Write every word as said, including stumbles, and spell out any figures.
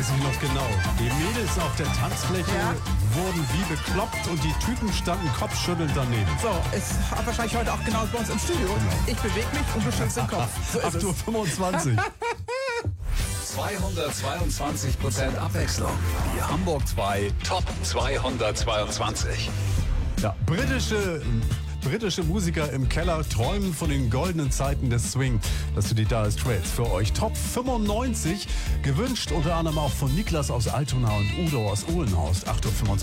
weiß ich noch genau. Die Mädels auf der Tanzfläche Ja. wurden wie bekloppt und die Typen standen kopfschüttelnd daneben. So, ist wahrscheinlich heute auch genauso bei uns im Studio. Ich bewege mich und du schüttelst den Kopf. So ist acht Uhr es. fünfundzwanzig. zweihundertzweiundzwanzig Prozent Abwechslung. Die Hamburg zwei Top zweihundertzweiundzwanzig. Ja, britische, britische Musiker im Keller träumen von den goldenen Zeiten des Swing. Das sind die Dire Straits für euch. Top fünfundneunzig, gewünscht unter anderem auch von Niklas aus Altona und Udo aus Uhlenhorst. acht Uhr fünfundzwanzig.